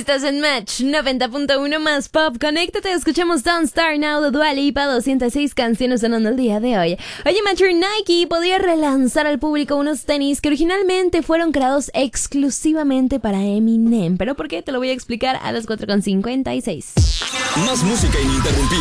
Estás en Match 90.1 más pop. Conéctate, escuchamos Don't Start Now de Dua Lipa, 206 canciones sonando el día de hoy. Oye, Matcher, Nike podría relanzar al público unos tenis que originalmente fueron creados exclusivamente para Eminem. ¿Pero por qué? Te lo voy a explicar a las 4:56. Más música ininterrumpida.